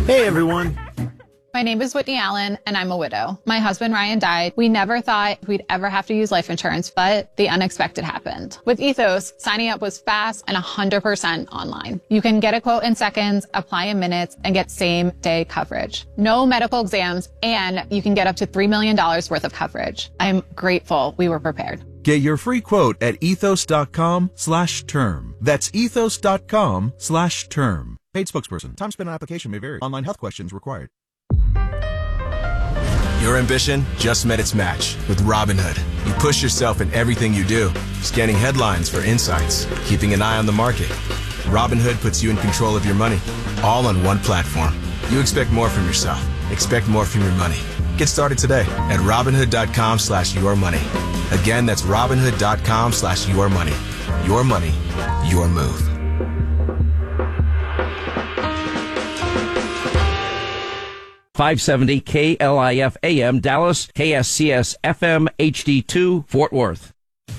Hey, everyone. My name is Whitney Allen, and I'm a widow. My husband, Ryan, died. We never thought we'd ever have to use life insurance, but the unexpected happened. With Ethos, signing up was fast and 100% online. You can get a quote in seconds, apply in minutes, and get same-day coverage. No medical exams, and you can get up to $3 million worth of coverage. I'm grateful we were prepared. Get your free quote at ethos.com/term. That's ethos.com/term. Paid spokesperson. Time spent on application may vary. Online health questions required. Your ambition just met its match with Robinhood. You push yourself in everything you do, scanning headlines for insights, keeping an eye on the market. Robinhood puts you in control of your money, all on one platform. You expect more from yourself. Expect more from your money. Get started today at Robinhood.com/yourmoney. Again, that's Robinhood.com/yourmoney. Your money, your move. .570 KLIF AM Dallas, KSCS FM HD2 Fort Worth.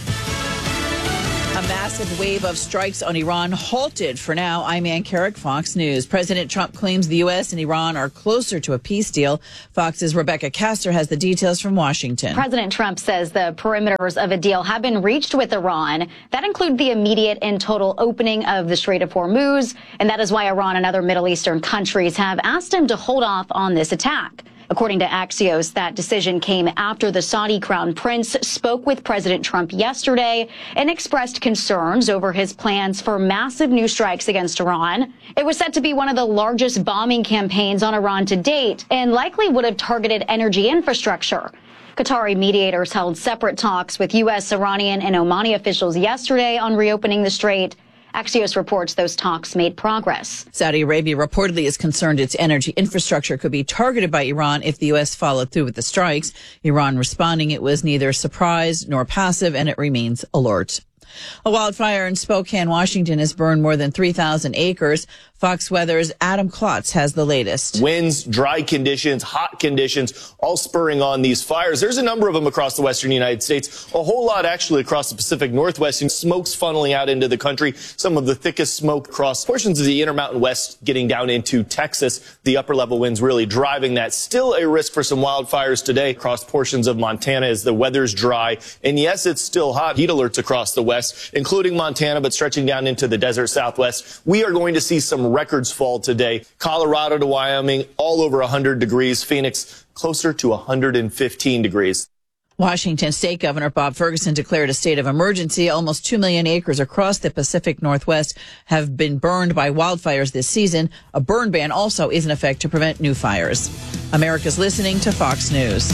A massive wave of strikes on Iran halted for now. I'm Ann Carrick, Fox News. President Trump claims the U.S. and Iran are closer to a peace deal. Fox's Rebecca Castor has the details from Washington. President Trump says the perimeters of a deal have been reached with Iran. That include the immediate and total opening of the Strait of Hormuz. And that is why Iran and other Middle Eastern countries have asked him to hold off on this attack. According to Axios, that decision came after the Saudi crown prince spoke with President Trump yesterday and expressed concerns over his plans for massive new strikes against Iran. It was said to be one of the largest bombing campaigns on Iran to date and likely would have targeted energy infrastructure. Qatari mediators held separate talks with U.S., Iranian, and Omani officials yesterday on reopening the strait. Axios reports those talks made progress. Saudi Arabia reportedly is concerned its energy infrastructure could be targeted by Iran if the U.S. followed through with the strikes. Iran responding it was neither surprised nor passive, and it remains alert. A wildfire in Spokane, Washington has burned more than 3,000 acres. Fox Weather's Adam Klotz has the latest. Winds, dry conditions, hot conditions, all spurring on these fires. There's a number of them across the western United States, a whole lot actually across the Pacific Northwest, and smoke's funneling out into the country. Some of the thickest smoke across portions of the Intermountain West getting down into Texas. The upper level winds really driving that. Still a risk for some wildfires today across portions of Montana as the weather's dry. And yes, it's still hot. Heat alerts across the west, including Montana, but stretching down into the desert Southwest. We are going to see some records fall today. Colorado to Wyoming, all over 100 degrees. Phoenix, closer to 115 degrees. Washington State Governor Bob Ferguson declared a state of emergency. Almost 2 million acres across the Pacific Northwest have been burned by wildfires this season. A burn ban also is in effect to prevent new fires. America's listening to Fox News.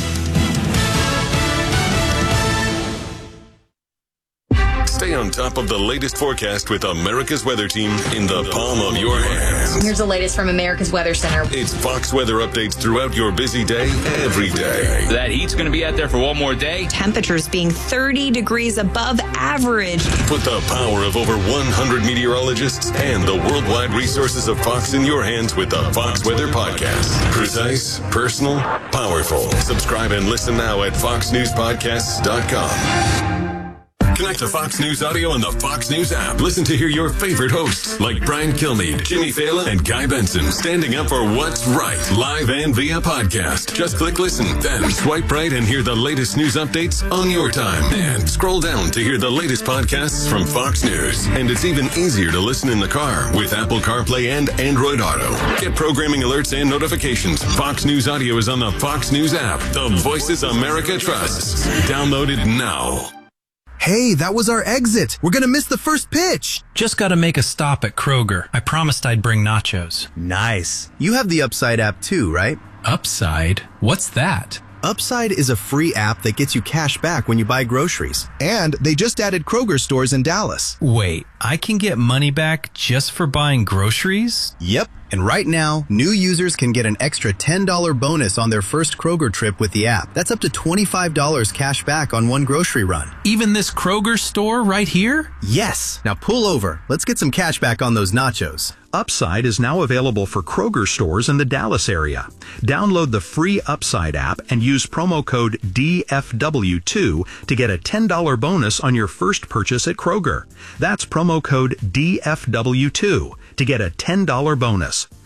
Stay on top of the latest forecast with America's Weather Team in the palm of your hands. Here's the latest from America's Weather Center. It's Fox weather updates throughout your busy day, every day. That heat's going to be out there for one more day. Temperatures being 30 degrees above average. Put the power of over 100 meteorologists and the worldwide resources of Fox in your hands with the Fox Weather Podcast. Precise, personal, powerful. Subscribe and listen now at foxnewspodcasts.com. Connect to Fox News Audio on the Fox News app. Listen to hear your favorite hosts like Brian Kilmeade, Jimmy Fallon, and Guy Benson standing up for what's right, live and via podcast. Just click listen, then swipe right and hear the latest news updates on your time. And scroll down to hear the latest podcasts from Fox News. And it's even easier to listen in the car with Apple CarPlay and Android Auto. Get programming alerts and notifications. Fox News Audio is on the Fox News app. The voices America trusts. Download it now. Hey, that was our exit. We're gonna miss the first pitch. Just gotta make a stop at Kroger. I promised I'd bring nachos. Nice. You have the Upside app too, right? Upside? What's that? Upside is a free app that gets you cash back when you buy groceries. And they just added Kroger stores in Dallas. Wait, I can get money back just for buying groceries? Yep. And right now, new users can get an extra $10 bonus on their first Kroger trip with the app. That's up to $25 cash back on one grocery run. Even this Kroger store right here? Yes. Now pull over. Let's get some cash back on those nachos. Upside is now available for Kroger stores in the Dallas area. Download the free Upside app and use promo code DFW2 to get a $10 bonus on your first purchase at Kroger. That's promo code DFW2 to get a $10 bonus.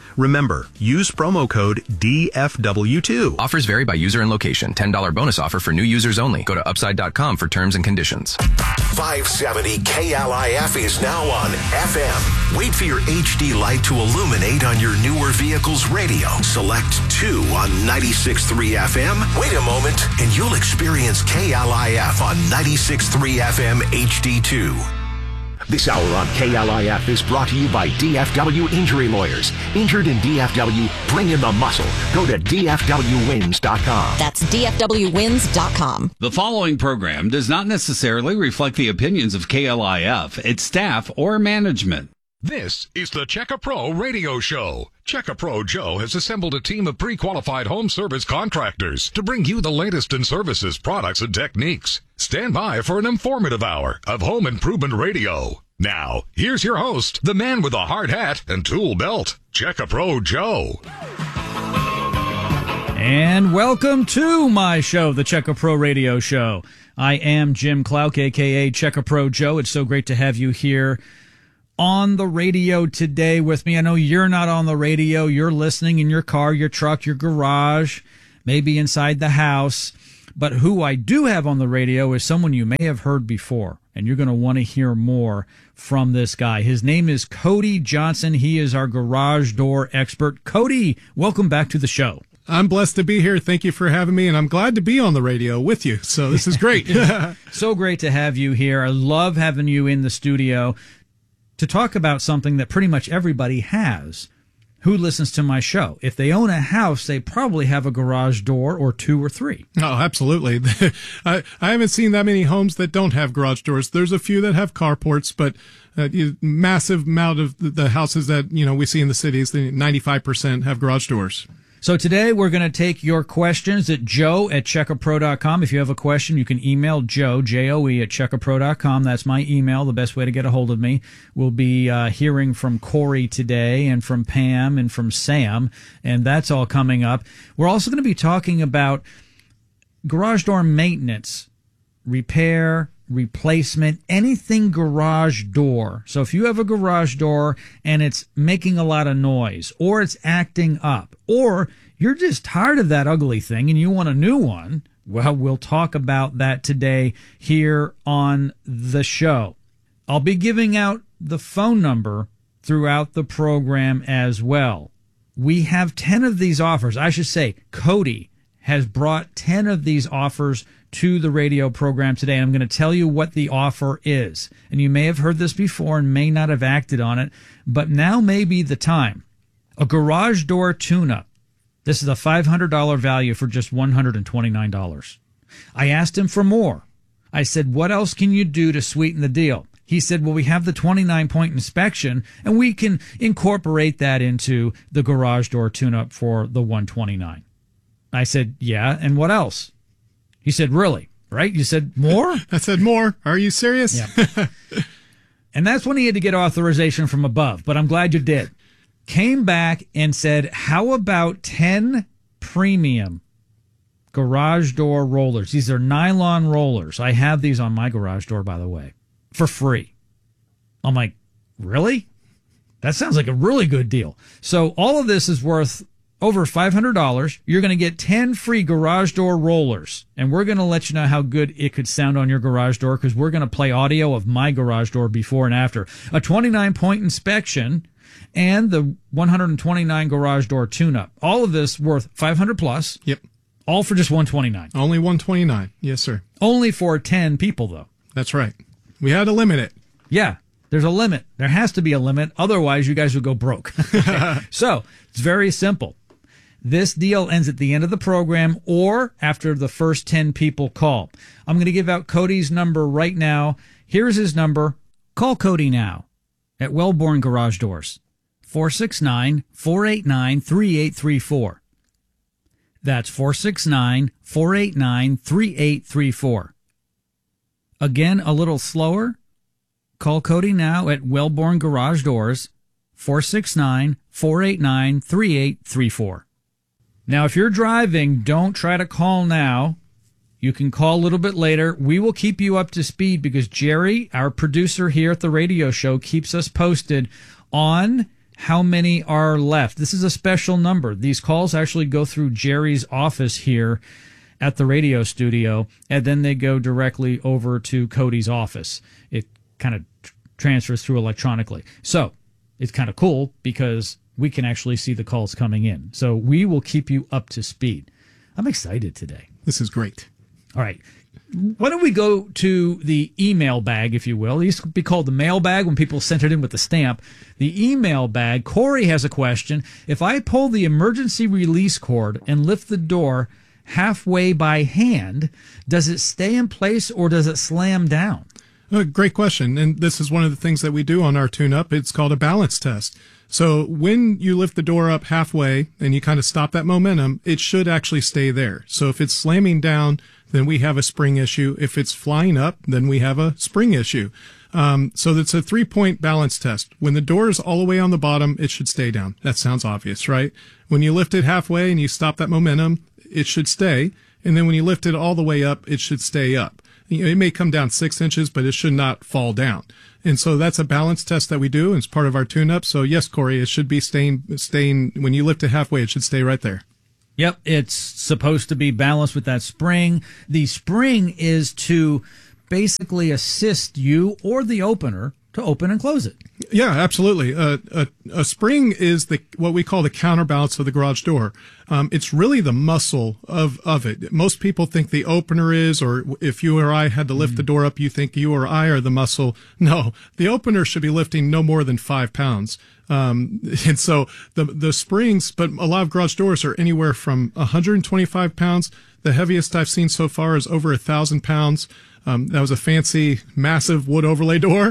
Remember, use promo code DFW2. Offers vary by user and location. $10 bonus offer for new users only. Go to upside.com for terms and conditions. 570 KLIF is now on FM. Wait for your HD light to illuminate on your newer vehicle's radio. Select 2 on 96.3 FM. Wait a moment, and you'll experience KLIF on 96.3 FM HD2. This hour on KLIF is brought to you by DFW Injury Lawyers. Injured in DFW, bring in the muscle. Go to DFWwins.com. That's DFWwins.com. The following program does not necessarily reflect the opinions of KLIF, its staff, or management. This is the Checka Pro Radio Show. Checka Pro Joe has assembled a team of pre-qualified home service contractors to bring you the latest in services, products, and techniques. Stand by for an informative hour of home improvement radio. Now, here's your host, the man with a hard hat and tool belt, Checka Pro Joe. And welcome to my show, the Checka Pro Radio Show. I am Jim Clouk, a.k.a. Checka Pro Joe. It's so great to have you here on the radio today with me. I know you're not on the radio. You're listening in your car, your truck, your garage, maybe inside the house. But who I do have on the radio is someone you may have heard before, and you're going to want to hear more from this guy. His name is Cody Johnson. He is our garage door expert. Cody, welcome back to the show. I'm blessed to be here. Thank you for having me, and I'm glad to be on the radio with you. So this is great. So great to have you here. I love having you in the studio to talk about something that pretty much everybody has who listens to my show. If they own a house, they probably have a garage door or 2 or 3. Oh, absolutely. I haven't seen that many homes that don't have garage doors. There's a few that have carports, but massive amount of the houses that we see in the cities, 95% have garage doors. So today we're going to take your questions at joe@checkapro.com. If you have a question, you can email Joe, J-O-E, @checkapro.com. That's my email, the best way to get a hold of me. We'll be hearing from Corey today and from Pam and from Sam, and that's all coming up. We're also going to be talking about garage door maintenance, repair, replacement, anything garage door. So if you have a garage door and it's making a lot of noise, or it's acting up, or you're just tired of that ugly thing and you want a new one, well, we'll talk about that today here on the show. I'll be giving out the phone number throughout the program as well. We have 10 of these offers. I should say Cody has brought 10 of these offers to the radio program today, and I'm going to tell you what the offer is. And you may have heard this before and may not have acted on it, but now may be the time. A garage door tune-up. This is a $500 value for just $129. I asked him for more. I said, what else can you do to sweeten the deal? He said, well, we have the 29-point inspection, and we can incorporate that into the garage door tune-up for the $129. I said, yeah, and what else? He said, really? Right? You said more? I said more. Are you serious? Yeah. And that's when he had to get authorization from above, but I'm glad you did. Came back and said, how about 10 premium garage door rollers? These are nylon rollers. I have these on my garage door, by the way, for free. I'm like, really? That sounds like a really good deal. So all of this is worth over $500. You're going to get 10 free garage door rollers, and we're going to let you know how good it could sound on your garage door, because we're going to play audio of my garage door before and after. A 29-point inspection and the 129 garage door tune-up. All of this worth $500 plus. Yep. All for just $129. Only $129. Yes, sir. Only for 10 people, though. That's right. We had to limit it. Yeah. There's a limit. There has to be a limit. Otherwise, you guys would go broke. Okay. So it's very simple. This deal ends at the end of the program or after the first 10 people call. I'm going to give out Cody's number right now. Here's his number. Call Cody now at Wellborn Garage Doors. 469-489-3834. That's 469-489-3834. Again, a little slower. Call Cody now at Wellborn Garage Doors. 469-489-3834. Now, if you're driving, don't try to call now. You can call a little bit later. We will keep you up to speed because Jerry, our producer here at the radio show, keeps us posted on how many are left. This is a special number. These calls actually go through Jerry's office here at the radio studio, and then they go directly over to Cody's office. It kind of transfers through electronically. So it's kind of cool because we can actually see the calls coming in. So we will keep you up to speed. I'm excited today. This is great. All right. Why don't we go to the email bag, if you will? It used to be called the mail bag when people sent it in with the stamp. The email bag. Corey has a question. If I pull the emergency release cord and lift the door halfway by hand, does it stay in place or does it slam down? Great question. And this is one of the things that we do on our tune-up. It's called a balance test. So when you lift the door up halfway and you kind of stop that momentum, it should actually stay there. So if it's slamming down, then we have a spring issue. If it's flying up, then we have a spring issue. So it's a 3-point balance test. When the door is all the way on the bottom, it should stay down. That sounds obvious, right? When you lift it halfway and you stop that momentum, it should stay. And then when you lift it all the way up, it should stay up. It may come down 6 inches, but it should not fall down. And so that's a balance test that we do. And it's part of our tune-up. So yes, Corey, it should be staying, when you lift it halfway, it should stay right there. Yep, it's supposed to be balanced with that spring. The spring is to basically assist you or the opener to open and close it. Yeah, absolutely. A spring is what we call the counterbalance of the garage door. It's really the muscle of it. Most people think the opener is, or if you or I had to lift the door up, you think you or I are the muscle. No, the opener should be lifting no more than 5 pounds. And so the springs, but a lot of garage doors are anywhere from 125 pounds. The heaviest I've seen so far is over 1,000 pounds. That was a fancy, massive wood overlay door.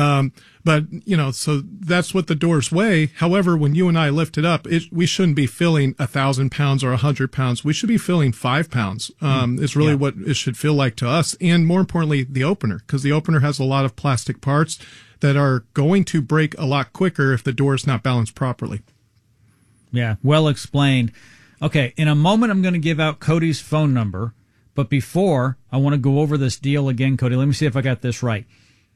But, so that's what the doors weigh. However, when you and I lift it up, we shouldn't be filling 1,000 pounds or 100 pounds. We should be filling 5 pounds. Is really what it should feel like to us. And more importantly, the opener, because the opener has a lot of plastic parts that are going to break a lot quicker if the door is not balanced properly. Yeah, well explained. Okay, in a moment, I'm going to give out Cody's phone number. But before, I want to go over this deal again, Cody. Let me see if I got this right.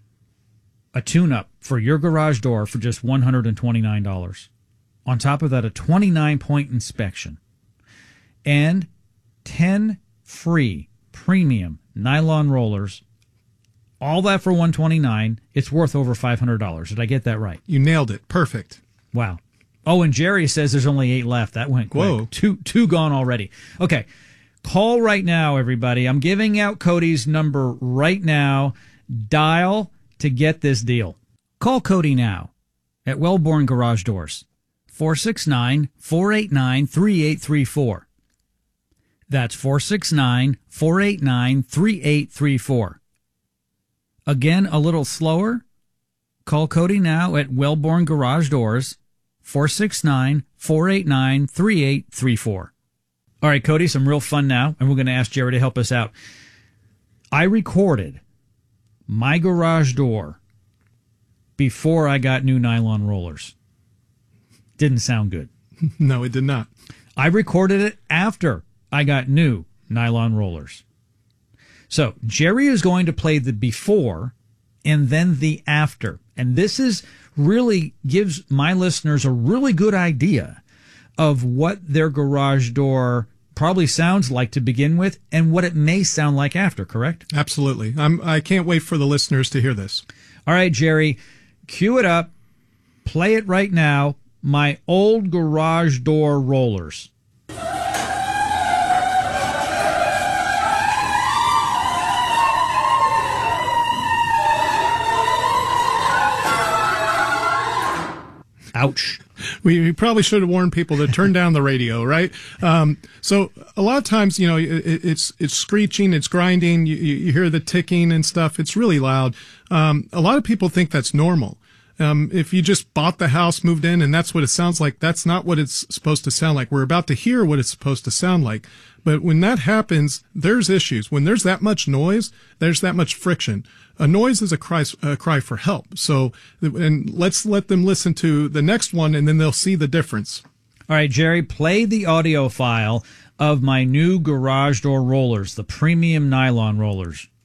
A tune-up for your garage door for just $129. On top of that, a 29-point inspection. And 10 free premium nylon rollers. All that for $129. It's worth over $500. Did I get that right? You nailed it. Perfect. Wow. Oh, and Jerry says there's only 8 left. That went quick. Whoa. Two gone already. Okay. Call right now, everybody. I'm giving out Cody's number right now. Dial to get this deal. Call Cody now at Wellborn Garage Doors. 469-489-3834. That's 469-489-3834. Again, a little slower. Call Cody now at Wellborn Garage Doors. 469-489-3834. All right, Cody, some real fun now, and we're going to ask Jerry to help us out. I recorded my garage door before I got new nylon rollers. Didn't sound good. No, it did not. I recorded it after I got new nylon rollers. So Jerry is going to play the before and then the after. And this is really gives my listeners a really good idea of what their garage door probably sounds like to begin with and what it may sound like after, correct? Absolutely. I can't wait for the listeners to hear this. All right, Jerry, cue it up. Play it right now. My old garage door rollers. Ouch. We probably should have warned people to turn down the radio, right? So a lot of times, it's screeching, it's grinding, you hear the ticking and stuff. It's really loud. A lot of people think that's normal. If you just bought the house, moved in, and that's what it sounds like, that's not what it's supposed to sound like. We're about to hear what it's supposed to sound like. But when that happens, there's issues. When there's that much noise, there's that much friction. A noise is a cry for help. So, and let's let them listen to the next one, and then they'll see the difference. All right, Jerry, play the audio file of my new garage door rollers, the premium nylon rollers.